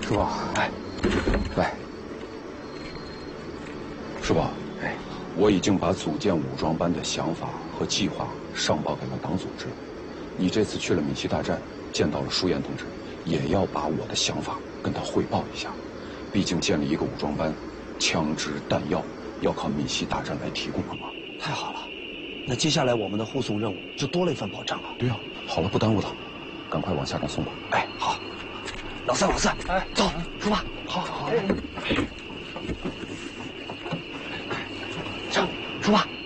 师傅，哎，喂，师傅，哎，我已经把组建武装班的想法和计划上报给了党组织。你这次去了闽西大战，见到了舒岩同志，也要把我的想法跟他汇报一下。毕竟建立一个武装班，枪支弹药要靠闽西大战来提供，好吗？ 太好了，那接下来我们的护送任务就多了一份保障了。 对呀，好了，不耽误他，赶快往下站送吧。 哎，好。老三，哎，走，出发。好。上，出发。